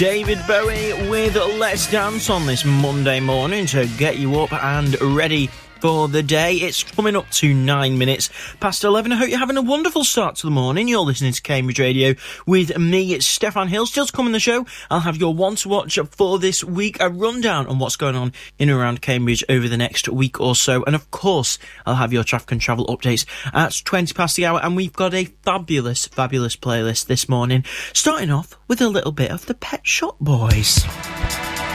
David Bowie with Let's Dance on this Monday morning to get you up and ready for the day. It's coming up to 9 minutes past 11. I hope you're having a wonderful start to the morning. You're listening to Cambridge Radio with me, it's Stefan Hill. Still to come in the show, I'll have your one to watch for this week, a rundown on what's going on in and around Cambridge over the next week or so. And of course, I'll have your traffic and travel updates at 20 past the hour. And we've got a fabulous playlist this morning, starting off with a little bit of the Pet Shop Boys.